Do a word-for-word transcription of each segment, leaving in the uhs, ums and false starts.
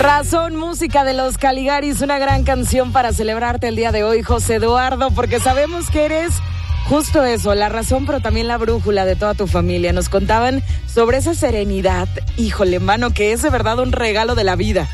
Razón, música de los Caligaris, una gran canción para celebrarte el día de hoy, José Eduardo, porque sabemos que eres justo eso, la razón, pero también la brújula de toda tu familia. Nos contaban sobre esa serenidad, híjole, mano, que es de verdad un regalo de la vida.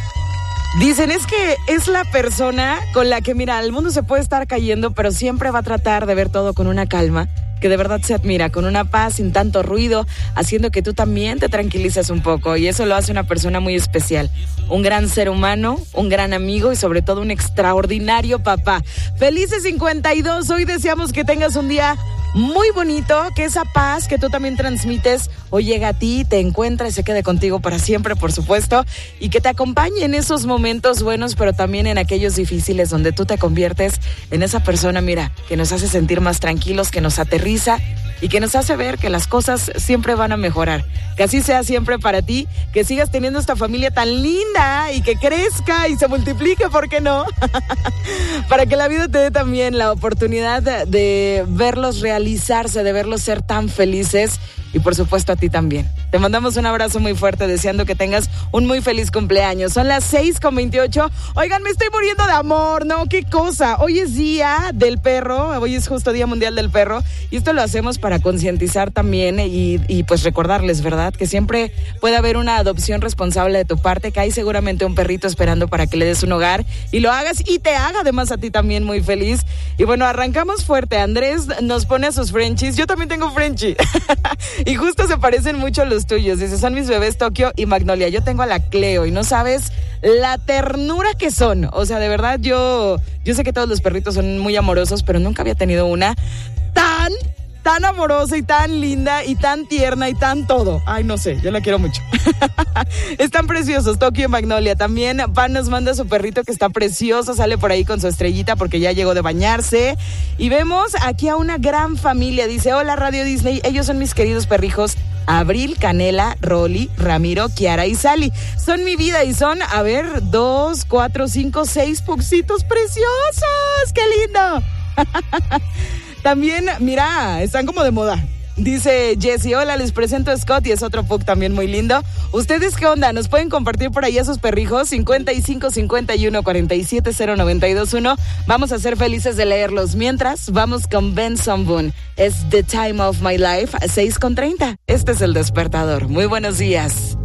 Dicen, es que es la persona con la que, mira, el mundo se puede estar cayendo, pero siempre va a tratar de ver todo con una calma, que de verdad se admira, con una paz, sin tanto ruido, haciendo que tú también te tranquilices un poco, y eso lo hace una persona muy especial, un gran ser humano, un gran amigo y sobre todo un extraordinario papá. Felices cincuenta y dos, hoy deseamos que tengas un día muy bonito, que esa paz que tú también transmites hoy llega a ti, te encuentra y se quede contigo para siempre, por supuesto, y que te acompañe en esos momentos buenos, pero también en aquellos difíciles donde tú te conviertes en esa persona, mira, que nos hace sentir más tranquilos, que nos aterriza y que nos hace ver que las cosas siempre van a mejorar. Que así sea siempre para ti, que sigas teniendo esta familia tan linda y que crezca y se multiplique, ¿por qué no? Para que la vida te dé también la oportunidad de verlos realizarse, de verlos ser tan felices. Y por supuesto a ti también. Te mandamos un abrazo muy fuerte, deseando que tengas un muy feliz cumpleaños. Son las seis con veintiocho. Oigan, me estoy muriendo de amor, ¿no? ¿Qué cosa? Hoy es Día del Perro, hoy es justo Día Mundial del Perro. Y esto lo hacemos para concientizar también y, y pues recordarles, ¿verdad? Que siempre puede haber una adopción responsable de tu parte, que hay seguramente un perrito esperando para que le des un hogar y lo hagas y te haga además a ti también muy feliz. Y bueno, arrancamos fuerte. Andrés nos pone a sus Frenchies. Yo también tengo Frenchie. Y justo se parecen mucho a los tuyos. Dice, son mis bebés Tokio y Magnolia. Yo tengo a la Cleo y no sabes la ternura que son. O sea, de verdad, yo, yo sé que todos los perritos son muy amorosos, pero nunca había tenido una tan, tan amorosa y tan linda y tan tierna y tan todo. Ay, no sé, yo la quiero mucho. Están preciosos, Tokio y Magnolia. También Pan nos manda su perrito que está precioso, sale por ahí con su estrellita porque ya llegó de bañarse. Y vemos aquí a una gran familia. Dice, hola Radio Disney, ellos son mis queridos perrijos Abril, Canela, Rolly, Ramiro, Kiara y Sally. Son mi vida y son, a ver, dos, cuatro, cinco, seis puxitos preciosos. ¡Qué lindo! También, mira, están como de moda. Dice Jessie, hola, les presento a Scott y es otro pug también muy lindo. ¿Ustedes qué onda? ¿Nos pueden compartir por ahí a sus perrijos? cincuenta y cinco, cincuenta y uno, cuarenta y siete, cero noventa y dos uno. Vamos a ser felices de leerlos. Mientras, vamos con Benson Boone. Es The Time of My Life, seis con treinta. Este es El Despertador. Muy buenos días.